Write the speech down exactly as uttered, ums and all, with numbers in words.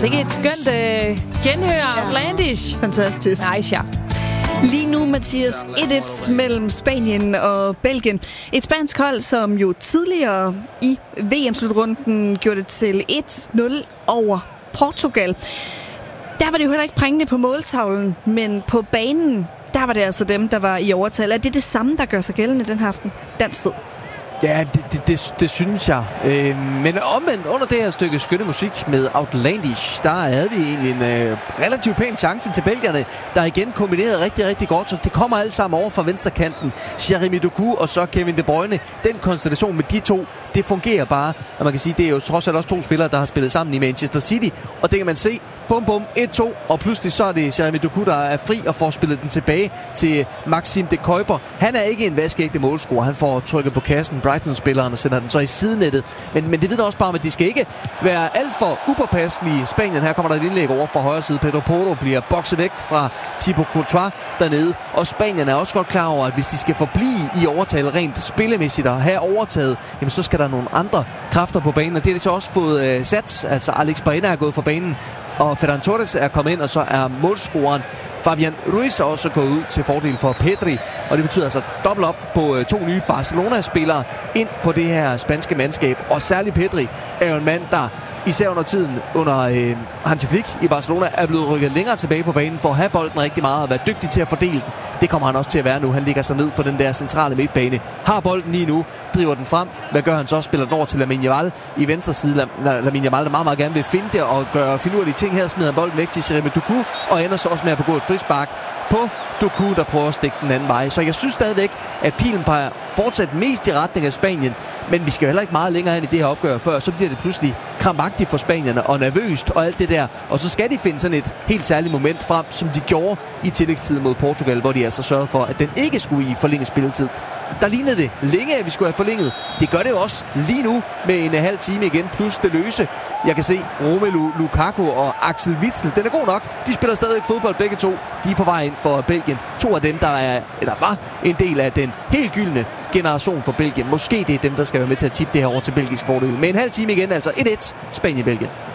Sikke et skønt øh, genhør. Outlandish. Fantastisk. Nice, ja. Lige nu, Mathias, et et mellem Spanien og Belgien. Et spansk hold, som jo tidligere i V M-slutrunden gjorde det til et nul over Portugal. Der var det jo heller ikke prængende på måltavlen, men på banen, der var det altså dem, der var i overtal. Er det det samme, der gør sig gældende den her aften? Dansk tid. Ja, det, det, det, det synes jeg. Øh, men omvendt, under det her stykke skønne musik med Outlandish, der havde vi egentlig en øh, relativt pæn chance til belgierne, der igen kombinerede rigtig, rigtig godt. Så det kommer alt sammen over fra venstrekanten. Jeremy Doku og så Kevin De Bruyne. Den konstellation med de to, det fungerer bare. Og man kan sige, det er jo trods alt også to spillere, der har spillet sammen i Manchester City. Og det kan man se. Bum, bum, et to. Og pludselig så er det Jeremy Doku, der er fri og får spillet den tilbage til Maxime de Kuiper. Han er ikke en vaskeægte målscorer. Han får trykket på kassen. Brighton-spilleren og sender den så i sidenettet. Men, men det vidner også bare om, at de skal ikke være alt for upåpasselige. Spanien, her kommer der et indlæg over fra højre side. Pedro Porro bliver bokset væk fra Thibaut Courtois dernede. Og Spanien er også godt klar over, at hvis de skal forblive i overtal rent spillemæssigt og have overtaget, jamen så skal der nogle andre kræfter på banen. Og det har de så også fået øh, sat. Altså Alex Baena er gået fra banen, og Ferran Torres er kommet ind, og så er målscoreren Fabian Ruiz er også gået ud til fordel for Pedri. Og det betyder altså dobbelt op på øh, to nye Barcelona-spillere ind på det her spanske mandskab. Og særligt Pedri er jo en mand, der især under tiden under øh, Hansi Flick i Barcelona er blevet rykket længere tilbage på banen for at have bolden rigtig meget og være dygtig til at fordele den. Det kommer han også til at være nu. Han ligger sig ned på den der centrale midtbane. Har bolden lige nu, driver den frem. Hvad gør han så? Spiller den over til Lamine Yamal i venstre side. Lamine Yamal, der meget, meget gerne vil finde det og gøre finurlige ting her. Smider han bolden væk til Jeremy Doku og ender så også med at begå et frispark på Doku, der prøver at stikke den anden vej. Så jeg synes stadigvæk, at pilen peger fortsat mest i retning af Spanien. Men vi skal jo heller ikke meget længere ind i det her opgør før. Så bliver det pludselig krampagtigt for spanierne og nervøst og alt det der. Og så skal de finde sådan et helt særligt moment frem, som de gjorde i tillægstiden mod Portugal, hvor de altså sørgede for, at den ikke skulle i forlænget spilletid. Der lignede det længe, at vi skulle have forlænget. Det gør det jo også lige nu med en halv time igen, plus det løse. Jeg kan se Romelu Lukaku og Axel Witsel. Den er god nok. De spiller stadigvæk fodbold begge to. De er på vej ind for Belgien. To af dem, der, er, eller var en del af den helt gyldne generation for Belgien. Måske det er dem, der skal være med til at tippe det her over til belgisk fordel. Med en halv time igen, altså et et Spanien-Belgien.